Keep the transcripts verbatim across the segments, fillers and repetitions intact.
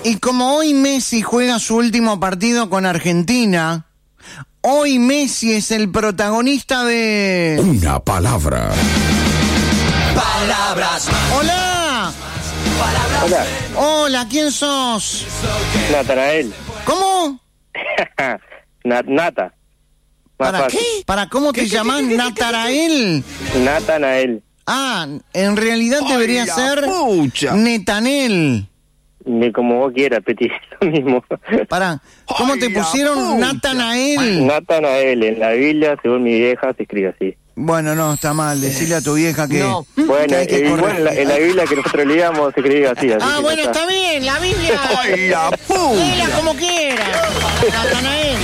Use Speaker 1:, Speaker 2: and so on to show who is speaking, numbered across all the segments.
Speaker 1: Y como hoy Messi juega su último partido con Argentina, hoy Messi es el protagonista de...
Speaker 2: Una palabra.
Speaker 3: Palabras más.
Speaker 1: ¡Hola!
Speaker 4: Hola,
Speaker 1: Hola, ¿quién sos?
Speaker 4: Natanael.
Speaker 1: ¿Cómo?
Speaker 4: Na- Nata. Más
Speaker 1: ¿Para
Speaker 4: fácil.
Speaker 1: qué? ¿Para cómo te llamás? Natanael.
Speaker 4: Natanael.
Speaker 1: Ah, en realidad debería
Speaker 2: ¡Ay, la
Speaker 1: ser
Speaker 2: pucha!
Speaker 1: Netanel.
Speaker 4: Ni como vos quieras, Peti, lo mismo.
Speaker 1: Para, ¿cómo
Speaker 2: ¡Ay,
Speaker 1: te
Speaker 2: la
Speaker 1: pusieron
Speaker 2: pucha!
Speaker 1: Natanael?
Speaker 4: Natanael, en la Biblia, según mi vieja, se escribe así.
Speaker 1: Bueno, no, está mal, decirle a tu vieja que...
Speaker 3: No.
Speaker 4: Bueno,
Speaker 1: que hay que
Speaker 4: eh, igual en la, en la Biblia que nosotros leíamos se escribe así. así
Speaker 1: Ah,
Speaker 4: que
Speaker 1: bueno,
Speaker 4: ya
Speaker 1: está bien, la Biblia.
Speaker 2: ¡Ay, la
Speaker 1: Léela
Speaker 2: pucha!
Speaker 1: como quiera. Natanael.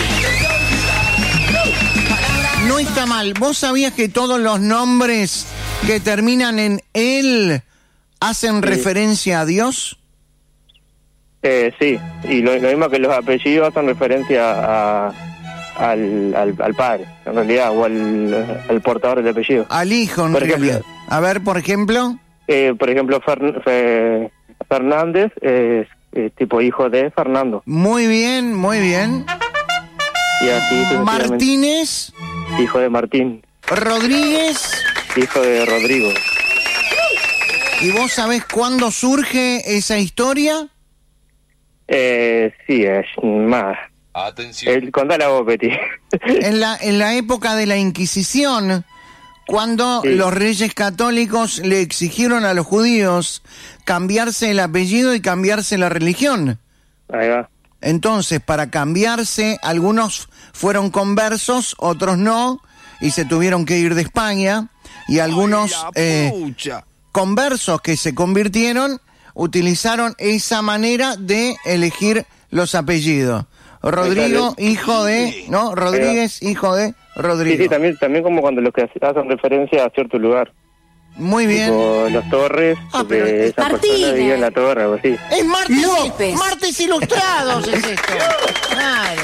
Speaker 1: No está mal. ¿Vos sabías que todos los nombres que terminan en él hacen
Speaker 4: Sí.
Speaker 1: referencia a Dios?
Speaker 4: Eh, sí, y lo, lo mismo que los apellidos hacen referencia a, al, al, al padre, en realidad, o al, al portador del apellido.
Speaker 1: Al hijo, en
Speaker 4: Por ejemplo.
Speaker 1: realidad. A ver, por ejemplo.
Speaker 4: Eh, por ejemplo, Fer- Fe- Fernández es, es tipo hijo de Fernando.
Speaker 1: Muy bien, muy bien.
Speaker 4: Y así sucesivamente.
Speaker 1: Martínez,
Speaker 4: Hijo de Martín,
Speaker 1: Rodríguez.
Speaker 4: hijo de Rodrigo.
Speaker 1: ¿Y vos sabés cuándo surge esa historia?
Speaker 4: Eh, sí, es más.
Speaker 5: Atención.
Speaker 4: El, contala vos, Peti.
Speaker 1: En la, en la época de la Inquisición, cuando
Speaker 4: Sí.
Speaker 1: los reyes católicos le exigieron a los judíos cambiarse el apellido y cambiarse la religión.
Speaker 4: Ahí va.
Speaker 1: Entonces, para cambiarse, algunos fueron conversos, otros no, y se tuvieron que ir de España, y algunos
Speaker 2: ¡Ay, la
Speaker 1: eh,
Speaker 2: pucha!
Speaker 1: conversos que se convirtieron utilizaron esa manera de elegir los apellidos. Rodrigo, hijo de... ¿No? Rodríguez, hijo de
Speaker 4: Sí,
Speaker 1: Rodrigo.
Speaker 4: sí, también, también como cuando los que hacen referencia a cierto lugar.
Speaker 1: Muy bien.
Speaker 4: Tipo Los Torres,
Speaker 1: Ah,
Speaker 4: porque
Speaker 1: pero-
Speaker 4: esa
Speaker 6: Martínez.
Speaker 4: persona vive en la torre, algo así.
Speaker 1: Es martes,
Speaker 6: López.
Speaker 1: martes ilustrados es esto. Claro.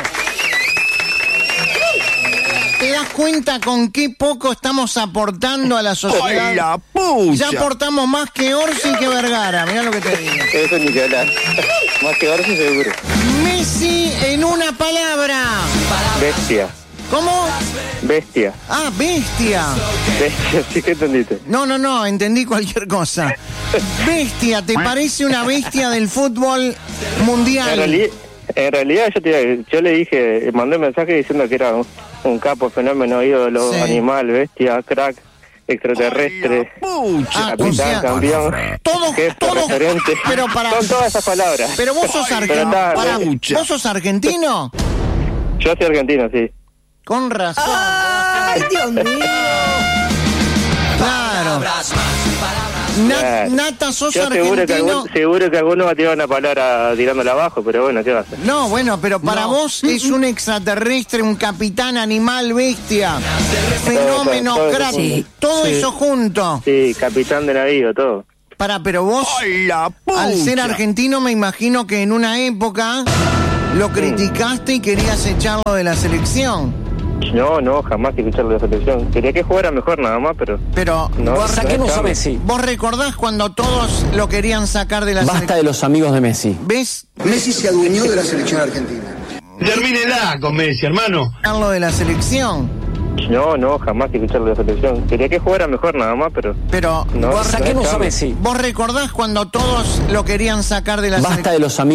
Speaker 1: ¿Te das cuenta con qué poco estamos aportando a la sociedad?
Speaker 2: ¡Ay, la pucha!
Speaker 1: Ya aportamos más que Orsi y que Vergara, mirá lo que te digo.
Speaker 4: Eso ni que hablar. Más que ahora sí seguro.
Speaker 1: Messi en una palabra.
Speaker 4: Bestia.
Speaker 1: ¿Cómo?
Speaker 4: Bestia.
Speaker 1: Ah, bestia.
Speaker 4: Bestia, sí que entendiste.
Speaker 1: No, no, no, entendí cualquier cosa. Bestia, ¿te parece una bestia del fútbol
Speaker 4: En
Speaker 1: mundial?
Speaker 4: realidad, en realidad yo, te, yo le dije, mandé un mensaje diciendo que era un, un capo, fenómeno, ídolo,
Speaker 1: Sí.
Speaker 4: animal, bestia, crack, extraterrestre,
Speaker 2: ¡Ay, la pucha!
Speaker 1: Ah,
Speaker 4: capitán,
Speaker 1: o sea,
Speaker 4: campeón,
Speaker 1: todo-
Speaker 4: jefe,
Speaker 1: todo-
Speaker 4: referente.
Speaker 1: pero para-
Speaker 4: Son todas esas palabras.
Speaker 1: Pero vos sos,
Speaker 2: Ay,
Speaker 1: argen-
Speaker 4: pero está-
Speaker 1: pará,
Speaker 2: pucha.
Speaker 1: ¿vos sos argentino?
Speaker 4: Yo soy argentino, sí.
Speaker 1: Con razón.
Speaker 6: ¡Ay, Dios mío!
Speaker 1: Claro.
Speaker 3: Palabras más. Palabras.
Speaker 1: Na-
Speaker 4: Claro.
Speaker 1: Nata, sos
Speaker 4: Yo seguro que,
Speaker 1: argentino.
Speaker 4: algún, seguro que alguno va a tirar una palabra tirándola abajo, pero bueno, ¿qué va a hacer?
Speaker 1: No, bueno, pero para vos es un extraterrestre, un capitán, animal, bestia, fenómeno,
Speaker 4: todo eso
Speaker 1: crack,
Speaker 6: junto.
Speaker 1: todo
Speaker 4: Sí.
Speaker 1: eso junto.
Speaker 4: Sí, capitán de navío, todo.
Speaker 1: Para, pero vos,
Speaker 2: ¡Ay, la pucha!
Speaker 1: al ser argentino, me imagino que en una época lo criticaste y querías echarlo de la selección.
Speaker 4: No, no, jamás que escucharlo de la selección. Quería que jugara mejor nada más, pero...
Speaker 1: Pero
Speaker 4: No,
Speaker 1: vos,
Speaker 3: Saquemos a
Speaker 4: Déjame.
Speaker 3: Messi.
Speaker 1: vos recordás cuando todos lo querían sacar de la
Speaker 3: Basta
Speaker 1: selección.
Speaker 3: de los amigos de Messi.
Speaker 1: ¿Ves?
Speaker 7: Messi se adueñó de la selección argentina.
Speaker 8: Termínela con Messi, hermano.
Speaker 1: Sacarlo de la selección.
Speaker 4: No, no, jamás que escucharlo de la selección. Quería que jugara mejor nada más, pero...
Speaker 1: Pero
Speaker 4: No,
Speaker 1: vos,
Speaker 3: Saquemos a
Speaker 4: déjame.
Speaker 3: Messi.
Speaker 1: vos recordás cuando todos lo querían sacar de la selección.
Speaker 3: Basta de los amigos.